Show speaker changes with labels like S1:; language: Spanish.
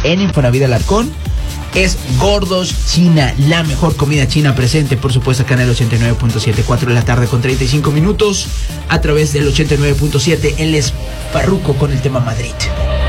S1: en Infonavit Alarcón. Es Gordos China, la mejor comida china presente, por supuesto, acá en el 89.7, 4 de la tarde con 35 minutos, a través del 89.7, él es Farruko con el tema Madrid.